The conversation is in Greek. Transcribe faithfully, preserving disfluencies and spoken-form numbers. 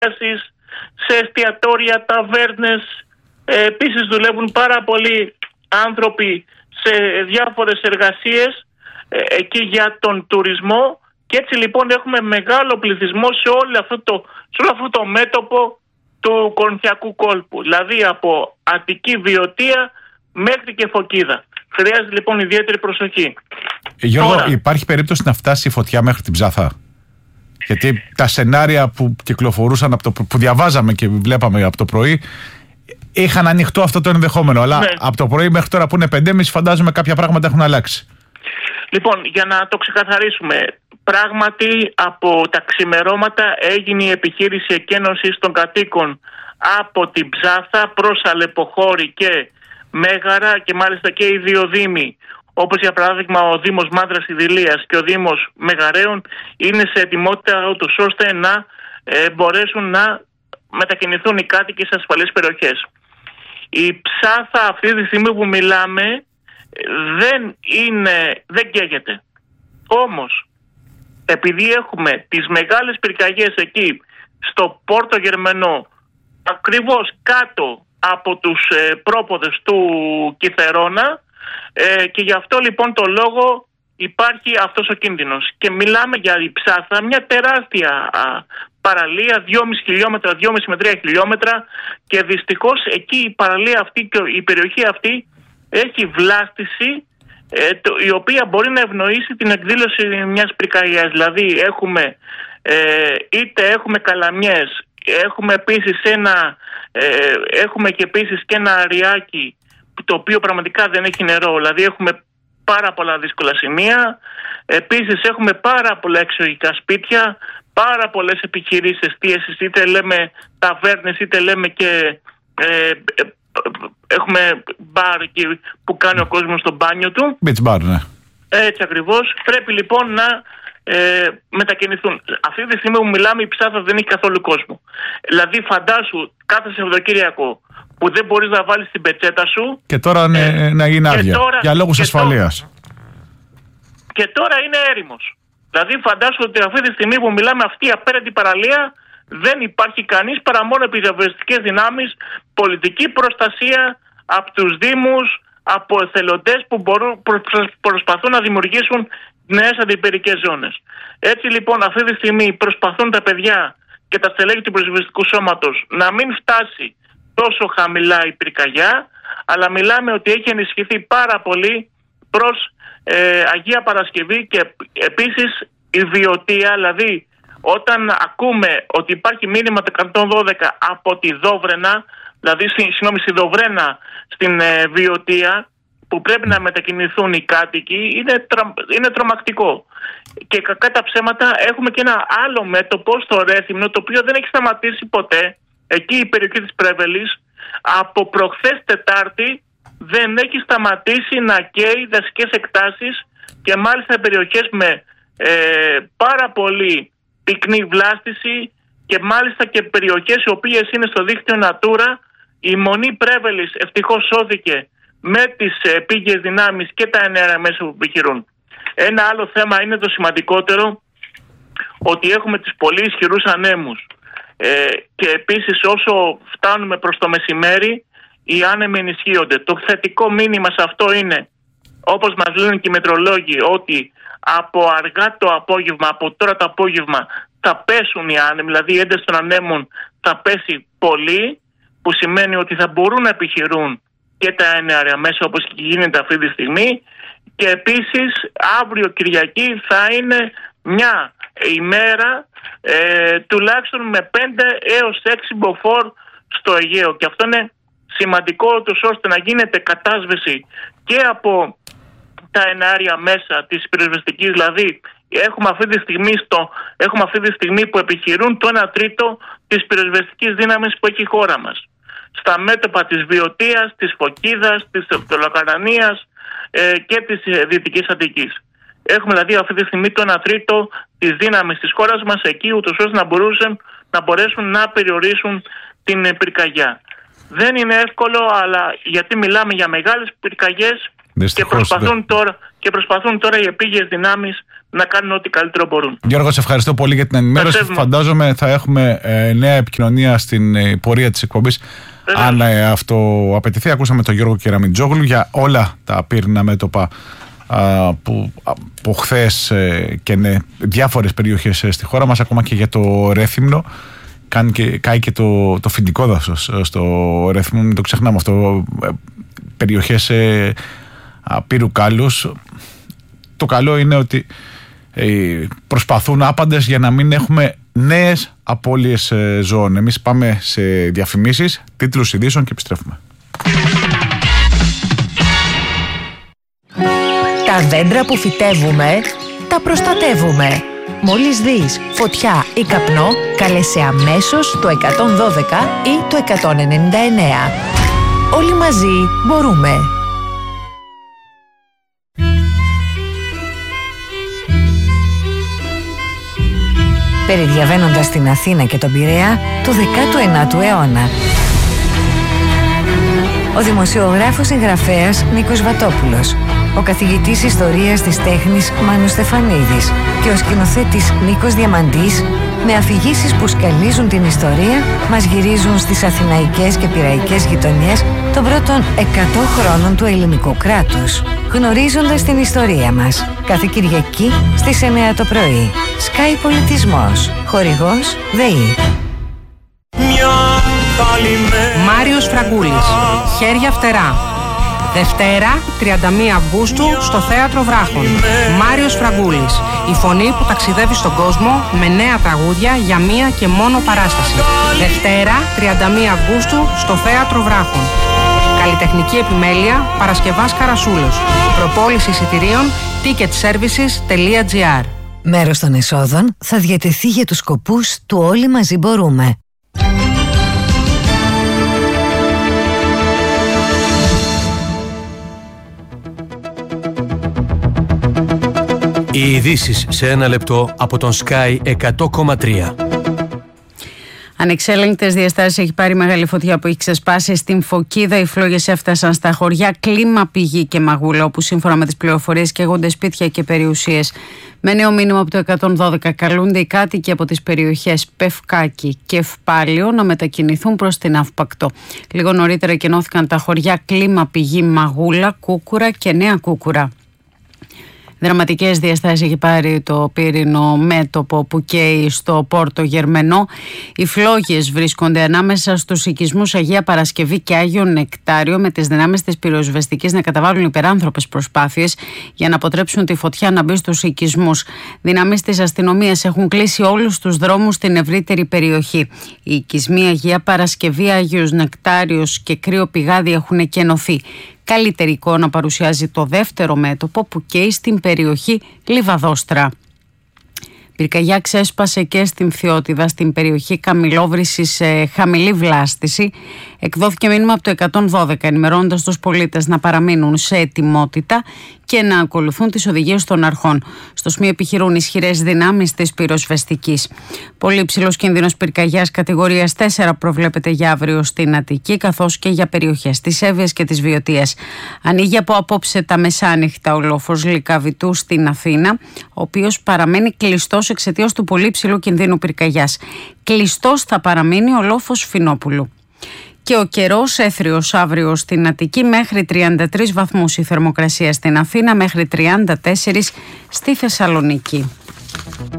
σε εστιατόρια, ταβέρνες. Ε, επίσης δουλεύουν πάρα πολλοί άνθρωποι σε διάφορες εργασίες ε, εκεί για τον τουρισμό. Και έτσι λοιπόν έχουμε μεγάλο πληθυσμό σε όλο αυτό το, σε όλο αυτό το μέτωπο του Κορινθιακού κόλπου. Δηλαδή από Αττική, Βιωτία μέχρι και Φωκίδα. Χρειάζεται λοιπόν ιδιαίτερη προσοχή. Γιώργο, Τώρα, υπάρχει περίπτωση να φτάσει η φωτιά μέχρι την Ψάθα? Γιατί τα σενάρια που κυκλοφορούσαν, από το, που διαβάζαμε και βλέπαμε από το πρωί, είχαν ανοιχτό αυτό το ενδεχόμενο. Αλλά ναι, από το πρωί μέχρι τώρα που είναι πέντε και μισή, φαντάζομαι κάποια πράγματα έχουν αλλάξει. Λοιπόν, για να το ξεκαθαρίσουμε, πράγματι από τα ξημερώματα έγινε η επιχείρηση εκένωσης των κατοίκων από την Ψάθα προς Αλεποχώρη και Μέγαρα, και μάλιστα και οι δύο δήμοι, όπως για παράδειγμα ο Δήμος Μάντρας Ιδηλίας και ο Δήμος Μεγαρέων, είναι σε ετοιμότητα ούτως ώστε να ε, μπορέσουν να μετακινηθούν οι κάτοικοι σε ασφαλείς περιοχές. Η Ψάθα αυτή τη στιγμή που μιλάμε δεν είναι, δεν καίγεται. Όμως επειδή έχουμε τις μεγάλες πυρκαγιές εκεί στο Πόρτο Γερμενό, ακριβώς κάτω από τους ε, πρόποδες του Κιθερώνα, ε, και γι' αυτό λοιπόν το λόγο υπάρχει αυτός ο κίνδυνος. Και μιλάμε για η Ψάθα, μια τεράστια α, παραλία, δυόμισι χιλιόμετρα, δυόμισι με τρία χιλιόμετρα, και δυστυχώς εκεί η παραλία αυτή και η περιοχή αυτή έχει βλάστηση ε, το, η οποία μπορεί να ευνοήσει την εκδήλωση μιας πυρκαγιάς. Δηλαδή έχουμε ε, είτε έχουμε καλαμιές, έχουμε επίσης ένα ε, έχουμε και επίσης και ένα αριάκι το οποίο πραγματικά δεν έχει νερό. Δηλαδή έχουμε πάρα πολλά δύσκολα σημεία. Επίσης έχουμε πάρα πολλά εξωγικά σπίτια, πάρα πολλές επιχειρήσεις εστίασης, είτε λέμε ταβέρνες είτε λέμε και ε, ε, έχουμε μπαρ που κάνει ο κόσμος στο μπάνιο του. Beach bar, ναι. Έτσι ακριβώς. Πρέπει λοιπόν να ε, μετακινηθούν. Αυτή τη στιγμή που μιλάμε η Ψάθα δεν έχει καθόλου κόσμο. Δηλαδή φαντάσου κάθε Σαββατοκύριακο που δεν μπορείς να βάλεις την πετσέτα σου. Και τώρα ε, ε, να γίνει άδεια τώρα, για λόγους ασφαλείας. Τώρα, και τώρα είναι έρημος. Δηλαδή φαντάσου ότι αυτή τη στιγμή που μιλάμε αυτή η απέραντη παραλία δεν υπάρχει κανείς παρά μόνο πυροσβεστικές δυνάμεις, πολιτική προστασία από τους δήμους, από εθελοντές που μπορούν, προ, προσπαθούν να δημιουργήσουν νέες αντιπυρικές ζώνες. Έτσι λοιπόν αυτή τη στιγμή προσπαθούν τα παιδιά και τα στελέχη του πυροσβεστικού σώματος να μην φτάσει τόσο χαμηλά η πυρκαγιά, αλλά μιλάμε ότι έχει ενισχυθεί πάρα πολύ προς ε, Αγία Παρασκευή, και επίσης η Βιωτία. Δηλαδή όταν ακούμε ότι υπάρχει μήνυμα εκατόν δώδεκα από τη Δόβρενα, δηλαδή συγγνώμη, στη Δοβρένα στην ε, Βιωτία, που πρέπει να μετακινηθούν οι κάτοικοι, είναι, τρα, είναι τρομακτικό. Και κακά τα ψέματα έχουμε και ένα άλλο μέτωπο στο Ρέθυμνο, το οποίο δεν έχει σταματήσει ποτέ. Εκεί η περιοχή της Πρέβελης από προχθές Τετάρτη δεν έχει σταματήσει να καίει δασικές εκτάσεις, και μάλιστα περιοχές με ε, πάρα πολύ πυκνή βλάστηση, και μάλιστα και περιοχές οι οποίες είναι στο δίκτυο Natura. Η Μονή Πρέβελης ευτυχώς σώθηκε με τις ε, πήγες δυνάμεις και τα εννέα μέσα που επιχειρούν. Ένα άλλο θέμα είναι το σημαντικότερο, ότι έχουμε τις πολύ ισχυρούς ανέμους. Ε, και επίσης όσο φτάνουμε προς το μεσημέρι οι άνεμοι ενισχύονται. Το θετικό μήνυμα σε αυτό είναι, όπως μας λένε και οι μετρολόγοι, ότι από αργά το απόγευμα, από τώρα το απόγευμα θα πέσουν οι άνεμοι, δηλαδή η ένταση των ανέμων θα πέσει πολύ, που σημαίνει ότι θα μπορούν να επιχειρούν και τα εννέα μέσα όπως και γίνεται αυτή τη στιγμή. Και επίσης αύριο Κυριακή θα είναι μια ημέρα ε, τουλάχιστον με πέντε έως έξι μποφόρ στο Αιγαίο, και αυτό είναι σημαντικό τους ώστε να γίνεται κατάσβεση και από τα εναέρια μέσα της πυροσβεστικής. Δηλαδή έχουμε αυτή τη στιγμή, στο, έχουμε αυτή τη στιγμή που επιχειρούν το ένα τρίτο της πυροσβεστικής δύναμης που έχει η χώρα μας, στα μέτωπα της Βιωτίας, της Φωκίδας, της Πτολοκαρανίας ε, και της ε, Δυτικής Αττικής. Έχουμε δηλαδή αυτή τη στιγμή το ένα τρίτο της δύναμης της χώρας μας εκεί, ούτως ώστε να, μπορούσαν, να μπορέσουν να περιορίσουν την πυρκαγιά. Δεν είναι εύκολο, αλλά γιατί μιλάμε για μεγάλες πυρκαγιές, Και προσπαθούν, τώρα, και προσπαθούν τώρα οι επίγειες δυνάμεις να κάνουν ό,τι καλύτερο μπορούν. Γιώργο, σε ευχαριστώ πολύ για την ενημέρωση. Φαντάζομαι θα έχουμε ε, νέα επικοινωνία στην ε, πορεία της εκπομπής. Αν ε, αυτό απαιτηθεί. Ακούσαμε τον Γιώργο Κεραμιτζόγλου για όλα τα πύρινα μέτωπα α, που από χθες ε, και ναι, διάφορες περιοχές ε, στη χώρα μας, ακόμα και για το Ρέθυμνο. Κάνει και, κάει και το, το φοιτικό δάσος στο Ρέθυμνο, μην το ξεχνάμε αυτό. Ε, περιοχές ε, πύρου κάλους. Το καλό είναι ότι ε, προσπαθούν άπαντες για να μην έχουμε νέες απώλειες ε, ζώων. Εμείς πάμε σε διαφημίσεις, τίτλους ειδήσεων και επιστρέφουμε. Τα δέντρα που φυτεύουμε, τα προστατεύουμε. Μόλις δεις φωτιά ή καπνό, κάλεσε αμέσως το εκατόν δώδεκα ή το εκατόν ενενήντα εννέα. Όλοι μαζί μπορούμε. Περιδιαβαίνοντας την Αθήνα και τον Πειραιά του δέκατου ενάτου αιώνα. Ο δημοσιογράφος συγγραφέας Νίκος Βατόπουλος, ο καθηγητής ιστορίας της τέχνης Μάνος Στεφανίδης και ο σκηνοθέτης Νίκος Διαμαντής, με αφηγήσεις που σκαλίζουν την ιστορία, μας γυρίζουν στις αθηναϊκές και πειραϊκές γειτονιές των πρώτων εκατό χρόνων του ελληνικού κράτους. Γνωρίζοντας την ιστορία μας, κάθε Κυριακή στις εννέα το πρωί. Sky Πολιτισμός. Χορηγός ΔΕΗ. Μάριος Φραγκούλης. Χέρια φτερά. Δευτέρα, τριάντα μία Αυγούστου, στο Θέατρο Βράχων. Μάριος Φραγκούλης. Η φωνή που ταξιδεύει στον κόσμο με νέα τραγούδια για μία και μόνο παράσταση. Δευτέρα, τριάντα μία Αυγούστου, στο Θέατρο Βράχων. Καλλιτεχνική επιμέλεια Παρασκευάς Καρασούλος. Προπόληση εισιτηρίων ticketservices τελεία gr. Μέρος των εσόδων θα διατεθεί για τους σκοπούς του Όλοι Μαζί Μπορούμε. Οι ειδήσεις σε ένα λεπτό από τον Sky εκατό κόμμα τρία. Ανεξέλεγκτες διαστάσεις έχει πάρει μεγάλη φωτιά που έχει ξεσπάσει στην Φωκίδα. Οι φλόγες έφτασαν στα χωριά Κλίμα, Πηγή και Μαγούλα, όπου σύμφωνα με τις πληροφορίες καίγονται σπίτια και περιουσίες. Με νέο μήνυμα από το εκατόν δώδεκα καλούνται οι κάτοικοι από τις περιοχές Πευκάκη και Ευπάλιο να μετακινηθούν προς την Αύπακτο. Λίγο νωρίτερα κενώθηκαν τα χωριά Κλίμα, Πηγή, Μαγούλα, Κούκουρα και Νέα Κούκουρα. Δραματικές διαστάσεις έχει πάρει το πύρινο μέτωπο που καίει στο Πόρτο Γερμενό. Οι φλόγες βρίσκονται ανάμεσα στους οικισμούς Αγία Παρασκευή και Άγιο Νεκτάριο, με τις δυνάμεις της πυροσβεστικής να καταβάλουν υπεράνθρωπες προσπάθειες για να αποτρέψουν τη φωτιά να μπει στους οικισμούς. Δυνάμεις της αστυνομίας έχουν κλείσει όλους τους δρόμους στην ευρύτερη περιοχή. Οι οικισμοί Αγία Παρασκευή, Άγιος Νεκτάριος και Κρύο Πηγάδι έχουν κενωθεί. Καλύτερη εικόνα παρουσιάζει το δεύτερο μέτωπο που καίει στην περιοχή Λιβαδόστρα. Πυρκαγιά ξέσπασε και στην Φθιώτιδα, στην περιοχή Καμιλόβρηση, σε χαμηλή βλάστηση. Εκδόθηκε μήνυμα από το εκατόν δώδεκα, ενημερώνοντας τους πολίτες να παραμείνουν σε ετοιμότητα και να ακολουθούν τις οδηγίες των αρχών. Στο σημείο επιχειρούν ισχυρές δυνάμεις της πυροσβεστικής. Πολύ υψηλός κίνδυνος πυρκαγιάς κατηγορίας τέσσερα προβλέπεται για αύριο στην Αττική, καθώς και για περιοχές της Εύβοιας και της Βιωτίας. Ανοίγει από απόψε τα μεσάνυχτα ο λόφος Λυκαβητού στην Αθήνα, ο οποίος παραμένει κλειστός εξαιτίας του πολύ υψηλού κινδύνου πυρκαγιάς. Κλειστός θα παραμείνει ο λόφος Φινόπουλου. Και ο καιρός έθριος αύριο στην Αττική, μέχρι τριάντα τρεις βαθμούς η θερμοκρασία στην Αθήνα, μέχρι τριάντα τέσσερα στη Θεσσαλονίκη.